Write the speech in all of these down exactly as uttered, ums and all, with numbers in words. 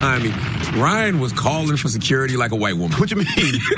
I mean, Ryan was calling for security like a white woman. What you mean?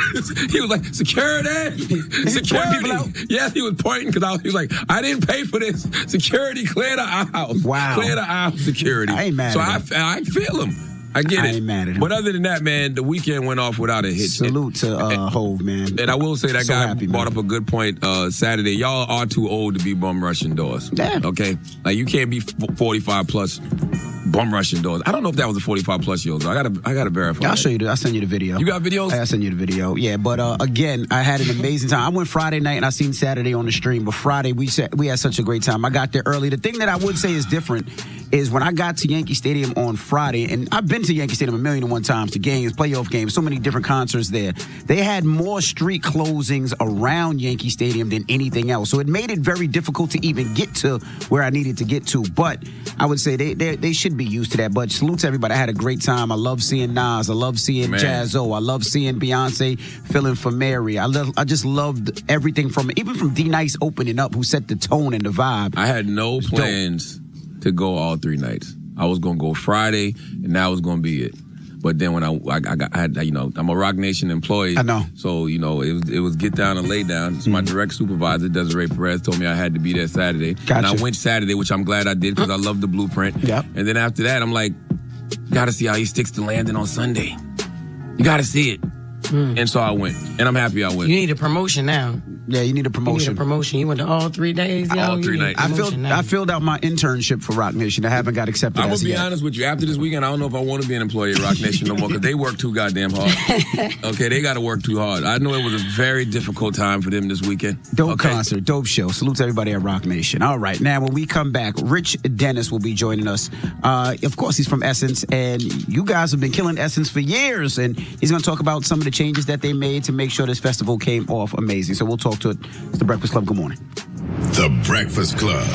He was like, security, security. Yes, he was pointing because I was, he was like, I didn't pay for this. Security, clear the aisle. Wow. Clear the aisle, security. I ain't mad so at I, I feel him. I get I it. I ain't mad at him. But other than that, man, the weekend went off without a hit. Salute to uh, Hove, man. And I will say that so guy happy, brought man. up a good point uh, Saturday. Y'all are too old to be bum rushing doors. Yeah. Okay? Like, you can't be forty-five plus bum rushing doors. I don't know if that was a forty-five plus year old. I gotta, I gotta verify. I'll that. show you. The, I'll send you the video. You got videos? I'll send you the video. Yeah, but uh, again, I had an amazing time. I went Friday night and I seen Saturday on the stream. But Friday we said we had such a great time. I got there early. The thing that I would say is different is when I got to Yankee Stadium on Friday, and I've been to Yankee Stadium a million and one times to games, playoff games, so many different concerts there. They had more street closings around Yankee Stadium than anything else. So it made it very difficult to even get to where I needed to get to. But I would say they they, they should be used to that. But salute to everybody. I had a great time. I love seeing Nas. I love seeing Man. Jazzo. I love seeing Beyonce filling for Mary. I love. I just loved everything from even from D Nice opening up, who set the tone and the vibe. I had no plans to go all three nights. I was going to go Friday, and that was going to be it. But then when I, I, I got, I had, you know, I'm a Rock Nation employee. I know. So, you know, it was, it was get down and lay down. So my direct supervisor, Desiree Perez, told me I had to be there Saturday. Gotcha. And I went Saturday, which I'm glad I did because I love the blueprint. Yep. And then after that, I'm like, got to see how he sticks to landing on Sunday. You got to see it. Mm. And so I went. And I'm happy I went. You need a promotion now. Yeah, you need a You promotion. need a promotion. You went to all three days, yo. All You three need a nights. I promotion filled now. I filled out my internship for Rock Nation. I haven't got accepted I'm as gonna be yet. honest with you. After this weekend, I don't know if I want to be an employee at Rock Nation no more because they work too goddamn hard. Okay, they got to work too hard. I know it was a very difficult time for them this weekend. Dope okay? concert, dope show. Salute to everybody at Rock Nation. All right, now when we come back, Rich Dennis will be joining us. Uh, of course, he's from Essence, and you guys have been killing Essence for years, and he's going to talk about some of the changes that they made to make sure this festival came off amazing. So we'll talk to it. It's The Breakfast Club. Good morning. The Breakfast Club.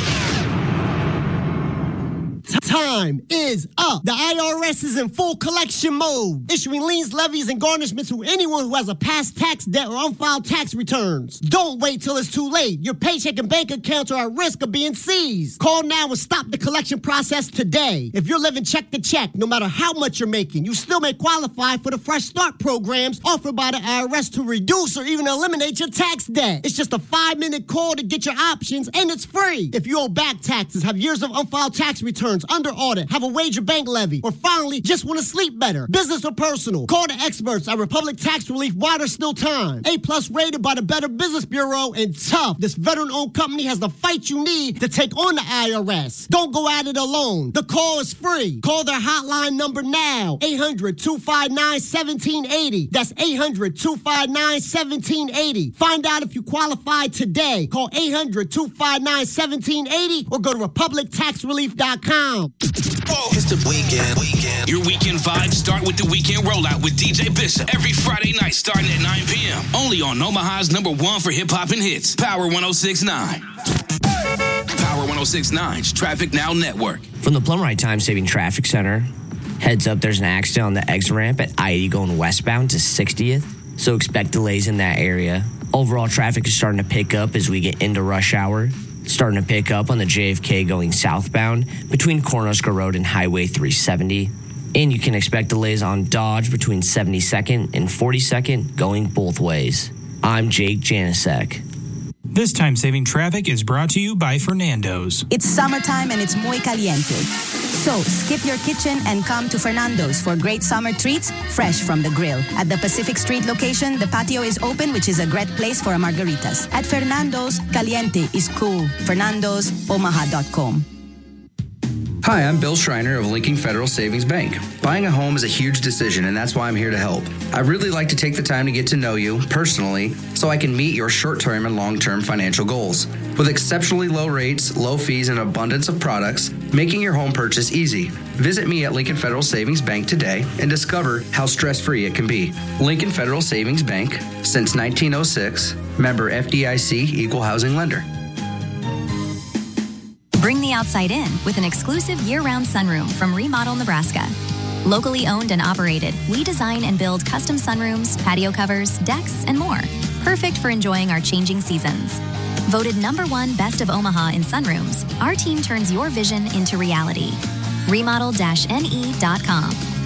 Time is up. The I R S is in full collection mode, issuing liens, levies, and garnishments to anyone who has a past tax debt or unfiled tax returns. Don't wait till it's too late. Your paycheck and bank accounts are at risk of being seized. Call now and stop the collection process today. If you're living check to check, no matter how much you're making, you still may qualify for the Fresh Start programs offered by the I R S to reduce or even eliminate your tax debt. It's just a five-minute call to get your options, and it's free. If you owe back taxes, have years of unfiled tax returns, under audit, have a wage or bank levy, or finally just want to sleep better, business or personal, call the experts at Republic Tax Relief while there's still time. A-plus rated by the Better Business Bureau, and tough. This veteran-owned company has the fight you need to take on the I R S. Don't go at it alone. The call is free. Call their hotline number now, eight hundred, two five nine, one seven eight zero. That's eight hundred, two five nine, one seven eight zero. Find out if you qualify today. Call eight hundred, two five nine, one seven eight zero or go to republic tax relief dot com. It's the weekend. weekend. Your weekend vibes start with the weekend rollout with D J Bishop every Friday night starting at nine p.m. Only on Omaha's number one for hip hop and hits, Power one oh six point nine. Power one oh six point nine's Traffic Now Network. From the Plum-Rite Time Saving Traffic Center, heads up, there's an accident on the exit ramp at I eighty going westbound to sixtieth, so expect delays in that area. Overall traffic is starting to pick up as we get into rush hour. Starting to pick up on the J F K going southbound between Cornhusker Road and Highway three seventy. And you can expect delays on Dodge between seventy-second and forty-second going both ways. I'm Jake Janisek. This time-saving traffic is brought to you by Fernando's. It's summertime and it's muy caliente. So skip your kitchen and come to Fernando's for great summer treats fresh from the grill. At the Pacific Street location, the patio is open, which is a great place for margaritas. At Fernando's, caliente is cool. Fernandos Omaha dot com. Hi, I'm Bill Schreiner of Lincoln Federal Savings Bank. Buying a home is a huge decision, and that's why I'm here to help. I really like to take the time to get to know you personally so I can meet your short-term and long-term financial goals. With exceptionally low rates, low fees, and abundance of products, making your home purchase easy. Visit me at Lincoln Federal Savings Bank today and discover how stress-free it can be. Lincoln Federal Savings Bank, since nineteen oh six, member F D I C, equal housing lender. Bring the outside in with an exclusive year-round sunroom from Remodel Nebraska. Locally owned and operated, we design and build custom sunrooms, patio covers, decks, and more. Perfect for enjoying our changing seasons. Voted number one best of Omaha in sunrooms, our team turns your vision into reality. remodel dash N E dot com.